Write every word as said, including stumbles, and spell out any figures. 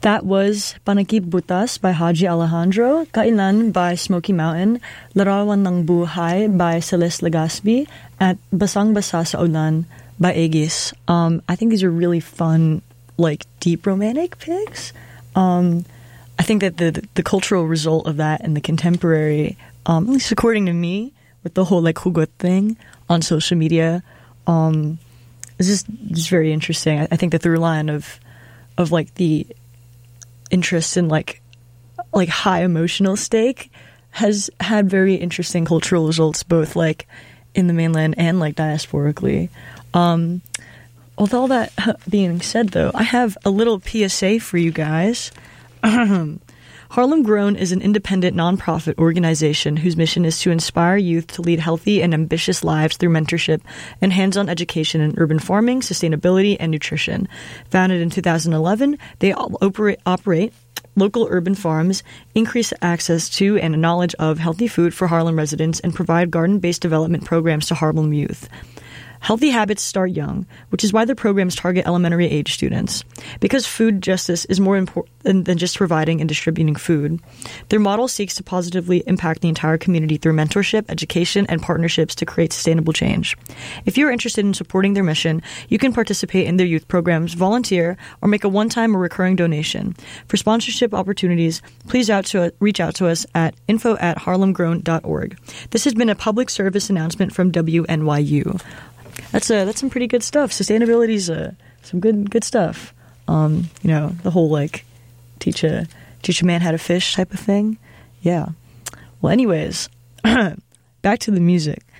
That was Panakip Butas by Haji Alejandro, Kailan by Smoky Mountain, Larawan ng Buhay by Celeste Legaspi, and Basang Basa sa Ulan by Aegis. Um, I think these are really fun, like, deep romantic picks. Um, I think that the the cultural result of that and the contemporary, um, at least according to me, with the whole, like, hugot thing on social media, um, is just, just very interesting. I, I think the through line of, of like, the interest in like like high emotional stake has had very interesting cultural results, both like in the mainland and like diasporically. Um, with all that being said, though, I have a little P S A for you guys. Harlem Grown is an independent nonprofit organization whose mission is to inspire youth to lead healthy and ambitious lives through mentorship and hands-on education in urban farming, sustainability, and nutrition. Founded in two thousand eleven, they operate, operate local urban farms, increase access to and knowledge of healthy food for Harlem residents, and provide garden-based development programs to Harlem youth. Healthy habits start young, which is why their programs target elementary age students. Because food justice is more important than just providing and distributing food, their model seeks to positively impact the entire community through mentorship, education, and partnerships to create sustainable change. If you're interested in supporting their mission, you can participate in their youth programs, volunteer, or make a one-time or recurring donation. For sponsorship opportunities, please out to, reach out to us at info at harlemgrown dot org. This has been a public service announcement from W N Y U. That's uh, that's some pretty good stuff. Sustainability's uh, some good good stuff. Um, you know, the whole like teach a teach a man how to fish type of thing. Yeah. Well, anyways, back to the music.